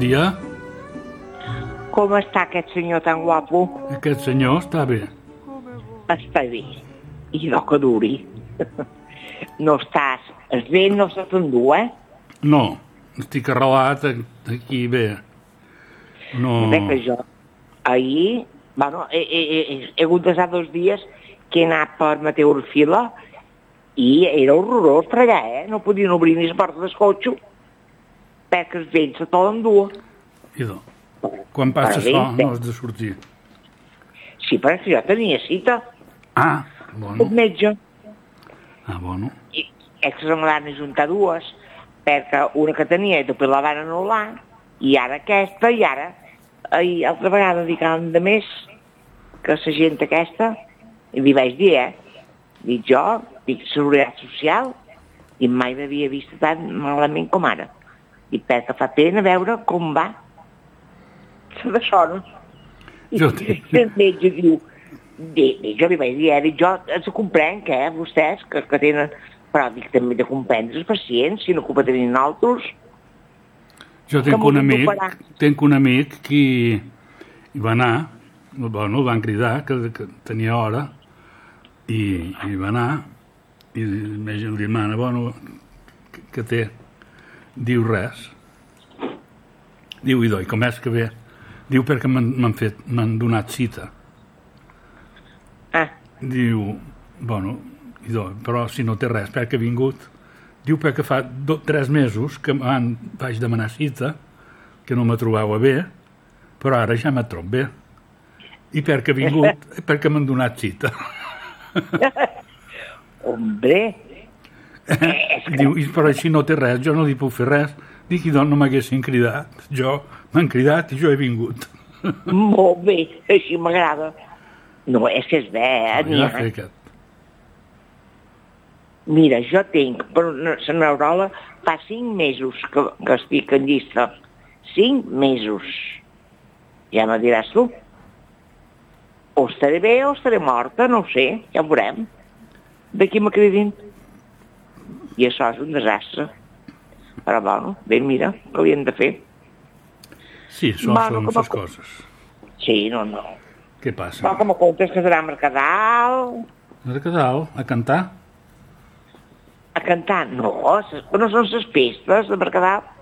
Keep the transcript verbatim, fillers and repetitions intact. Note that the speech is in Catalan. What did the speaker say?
dia. Com està aquest senyor tan guapo? Aquest senyor està bé. Està bé. I no que duri. No estàs... Es bé, no estàs en dur, eh? No, estic arrelat aquí bé. No... Bé que jo, ahir, bueno, he, he, he, he hagut d'estar dos dies que he anat per Mateu Orfila i era horrorós per allà, eh? No podien obrir ni la porta del cotxe perquè els vells se poden dur. Idò, quan passa això no has de sortir. Sí, però jo tenia cita. Ah, bueno. El metge. Ah, bueno. I és que se me van ajuntar dues, perquè una que tenia i després la van anul·lar, i ara aquesta, i ara, i altra vegada dic, de més, que la gent aquesta, i li vaig dir, eh? Dic jo, dic, seguretat social, i mai m'havia vist tan malament com ara. I perquè fa pena veure com va. Se de sona. I el metge diu, bé, bé, jo li vaig dir, eh? Dic, jo els comprenc, eh, vostès, que, que tenen... Però dic, també de comprendre els pacients, si no que ho tenir altres. Jo tinc un amic, tinc un amic que hi va anar, bueno, el van cridar, que, que tenia hora, i hi va anar, i li demana, bueno, que, que té? Diu res. Diu, idò, i com és que ve? Diu, perquè m'han fet, m'han donat cita. Ah. Diu, bueno, idò, però si no té res, perquè ha vingut. Diu, perquè fa do, tres mesos que van, vaig demanar cita, que no me trobava bé, però ara ja me trob bé. I perquè ha vingut, perquè m'han donat cita. Hombre! Diu, però així no té res, jo no li puc fer res. Dic, i doncs no m'haguessin cridat. Jo m'han cridat i jo he vingut. Molt bé, així m'agrada. No, és que és bé, eh? No, ja fer aquest. Mira, jo tinc, però la neuròloga fa cinc mesos que, que estic en llista. Cinc mesos. Ja me diràs tu. O estaré bé o estaré morta, no ho sé, ja ho veurem. D'aquí me cridin. I això és un desastre. Però bueno, bé, mira, què havíem de fer? Sí, això bueno, són les coses. Sí, no, no. Què passa? Però com a comptes que serà a Mercadal... A Mercadal? A cantar? A cantar? No, no són les festes de Mercadal.